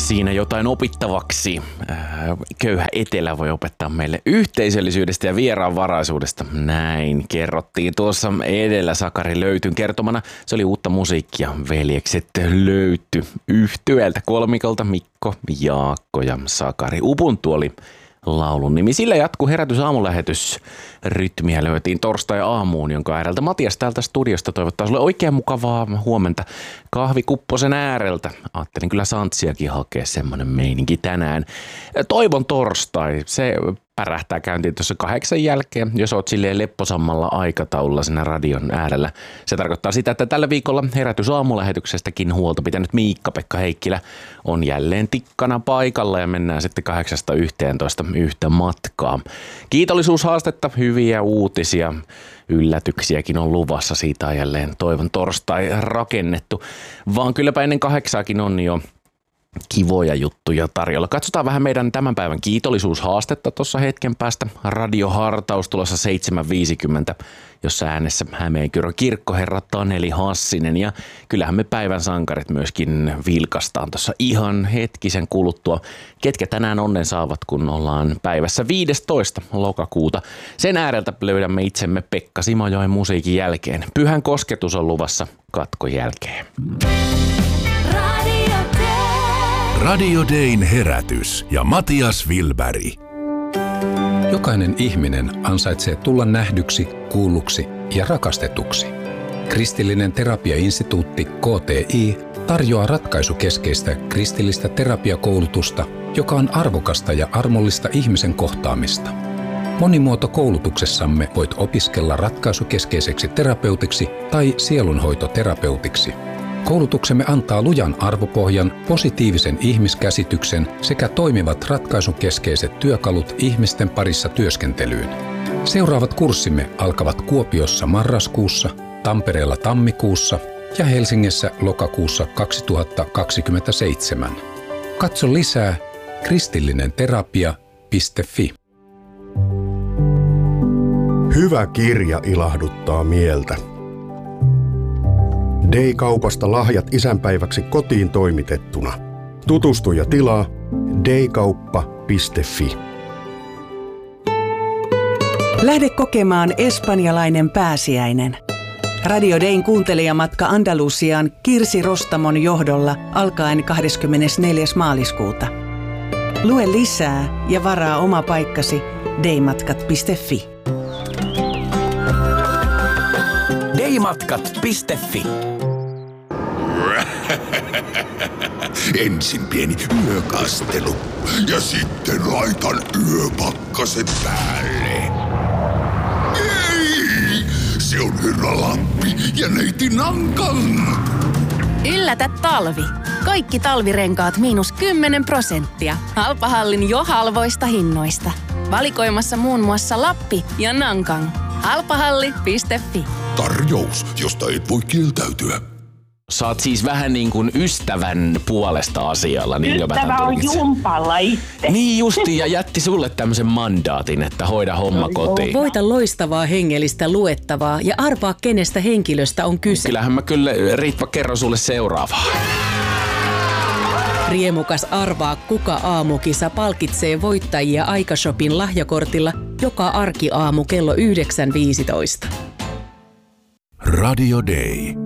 siinä jotain opittavaksi. Köyhä etelä voi opettaa meille yhteisöllisyydestä ja vieraanvaraisuudesta. Näin kerrottiin tuossa edellä Sakari Löytyn kertomana. Se oli uutta musiikkia. Veljekset löyty yhtyeeltä kolmikolta Mikko, Jaakko ja Sakari. Ubuntu oli laulun nimi. Sillä jatkuu Herätys aamulähetys. Rytmiä löytiin torstai-aamuun, jonka ääreltä Matias täältä studiosta toivottaa sulle oikein mukavaa huomenta kahvikupposen ääreltä. Ajattelin kyllä Santsiakin hakea semmoinen meininki tänään. Toivon torstai, se pärähtää käyntiin tuossa 8 jälkeen, jos oot silleen lepposammalla aikataululla siinä radion äärellä. Se tarkoittaa sitä, että tällä viikolla Herätys aamulähetyksestäkin huolta pitänyt Miikka-Pekka Heikkilä on jälleen tikkana paikalla ja mennään sitten 8-11 yhtä matkaa. Kiitollisuushaastetta, hyviä uutisia, yllätyksiäkin on luvassa, siitä on jälleen toivon torstai rakennettu, vaan kylläpä ennen 8 on jo kivoja juttuja tarjolla. Katsotaan vähän meidän tämän päivän kiitollisuushaastetta tuossa hetken päästä. Radiohartaus tulossa 7.50, jossa äänessä Hämeenkyrön kirkkoherra Taneli Hassinen. Ja kyllähän me päivän sankarit myöskin vilkastaan tuossa ihan hetkisen kuluttua. Ketkä tänään onnen saavat, kun ollaan päivässä 15. lokakuuta. Sen ääreltä löydämme itsemme Pekka Simojoen musiikin jälkeen. Pyhän kosketus on luvassa katkon jälkeen. Radio Dayn herätys ja Matias Wilberg. Jokainen ihminen ansaitsee tulla nähdyksi, kuulluksi ja rakastetuksi. Kristillinen terapiainstituutti KTI tarjoaa ratkaisukeskeistä kristillistä terapiakoulutusta, joka on arvokasta ja armollista ihmisen kohtaamista. Monimuotokoulutuksessamme voit opiskella ratkaisukeskeiseksi terapeutiksi tai sielunhoitoterapeutiksi. Koulutuksemme antaa lujan arvopohjan, positiivisen ihmiskäsityksen sekä toimivat ratkaisukeskeiset työkalut ihmisten parissa työskentelyyn. Seuraavat kurssimme alkavat Kuopiossa marraskuussa, Tampereella tammikuussa ja Helsingissä lokakuussa 2027. Katso lisää kristillinenterapia.fi. Hyvä kirja ilahduttaa mieltä. Day-kaupasta lahjat isänpäiväksi kotiin toimitettuna. Tutustu ja tilaa daykauppa.fi. Lähde kokemaan espanjalainen pääsiäinen. Radio Dayn kuuntelijamatka Andalusiaan Kirsi Rostamon johdolla alkaen 24. maaliskuuta. Lue lisää ja varaa oma paikkasi daymatkat.fi. daymatkat.fi. Ensin pieni yökastelu ja sitten laitan yöpakkaset päälle. Ei! Se on Herra Lappi ja neiti Nankan. Yllätä talvi. Kaikki talvirenkaat -10%. Halpahallin jo halvoista hinnoista. Valikoimassa muun muassa Lappi ja Nankan. Halpahalli.fi. Tarjous, josta et voi kieltäytyä. Saat siis vähän niin kuin ystävän puolesta asialla. Niin ystävä on jumpalla itse. Niin justi, ja jätti sulle tämmöisen mandaatin, että hoida homma kotiin. Voita loistavaa hengellistä luettavaa ja arvaa kenestä henkilöstä on kyse. Kyllähän mä kyllä, Ritva, kerron sulle seuraavaa. Riemukas Arvaa kuka -aamukisa palkitsee voittajia Aikashopin lahjakortilla joka arkiaamu kello 9.15. Radio Day.